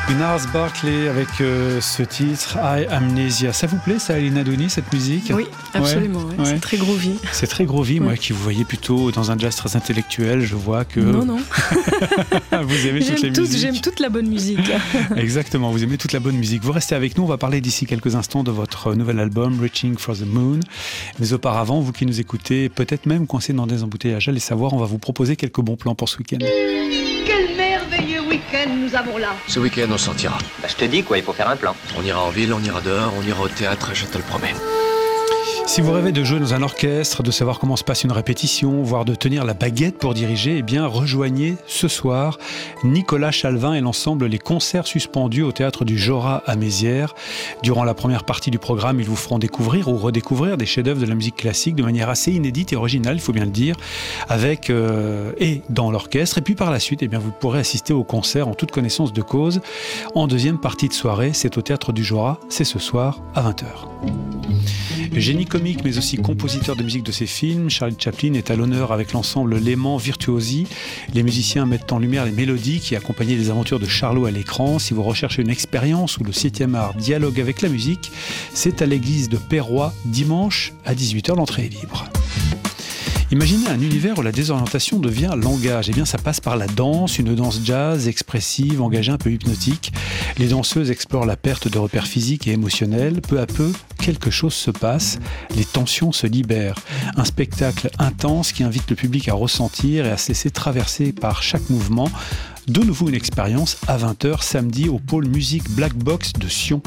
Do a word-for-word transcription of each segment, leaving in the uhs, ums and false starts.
Gnars Barkley avec euh, ce titre I Amnesia. Ça vous plaît ça, Elina Douni, cette musique ? Oui, absolument. Ouais, ouais. Ouais. C'est très groovy. C'est très groovy, ouais. Moi qui vous voyez plutôt dans un jazz très intellectuel, je vois que... Non, non. Vous aimez j'aime toutes les tout, musiques. J'aime toute la bonne musique. Exactement, vous aimez toute la bonne musique. Vous restez avec nous, on va parler d'ici quelques instants de votre nouvel album Reaching for the Moon. Mais auparavant, vous qui nous écoutez, peut-être même coincés dans des embouteillages, allez savoir, on va vous proposer quelques bons plans pour ce week-end. Quel merveilleux week-end nous avons là. Ce week-end, on sortira. Bah, je te dis quoi, il faut faire un plan. On ira en ville, on ira dehors, on ira au théâtre, je te le promets. Si vous rêvez de jouer dans un orchestre, de savoir comment se passe une répétition, voire de tenir la baguette pour diriger, eh bien rejoignez ce soir Nicolas Chalvin et l'ensemble Les Concerts Suspendus au Théâtre du Jorat à Mézières. Durant la première partie du programme, ils vous feront découvrir ou redécouvrir des chefs-d'œuvre de la musique classique de manière assez inédite et originale, il faut bien le dire, avec euh, et dans l'orchestre. Et puis par la suite, eh bien, vous pourrez assister au concert en toute connaissance de cause. En deuxième partie de soirée, c'est au Théâtre du Jorat, c'est ce soir à vingt heures. Génie comique mais aussi compositeur de musique de ses films, Charlie Chaplin est à l'honneur avec l'ensemble Léman Virtuosi. Les musiciens mettent en lumière les mélodies qui accompagnaient les aventures de Charlot à l'écran. Si vous recherchez une expérience où le septième art dialogue avec la musique, c'est à l'église de Perrois, dimanche à dix-huit heures, l'entrée est libre. Imaginez un univers où la désorientation devient langage. Eh bien, ça passe par la danse, une danse jazz, expressive, engagée, un peu hypnotique. Les danseuses explorent la perte de repères physiques et émotionnels. Peu à peu, quelque chose se passe. Les tensions se libèrent. Un spectacle intense qui invite le public à ressentir et à se laisser traverser par chaque mouvement. De nouveau une expérience à vingt heures samedi au pôle musique Black Box de Sion.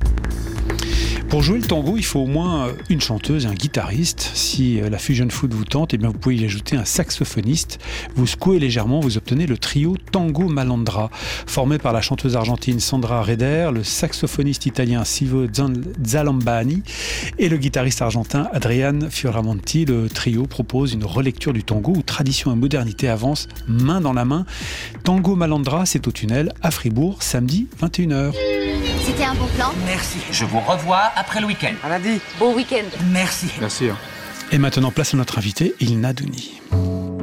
Pour jouer le tango, il faut au moins une chanteuse et un guitariste. Si la fusion foot vous tente, eh bien vous pouvez y ajouter un saxophoniste. Vous secouez légèrement, vous obtenez le trio Tango Malandra, formé par la chanteuse argentine Sandra Reder, le saxophoniste italien Silvio Zalambani et le guitariste argentin Adrian Fioramonti. Le trio propose une relecture du tango où tradition et modernité avancent main dans la main. Tango Malandra, c'est au Tunnel à Fribourg, samedi vingt et une heures. C'était un bon plan. Merci. Je vous revois après le week-end. À lundi. Bon week-end. Merci. Bien sûr. Et maintenant, place à notre invité, Elina Douni.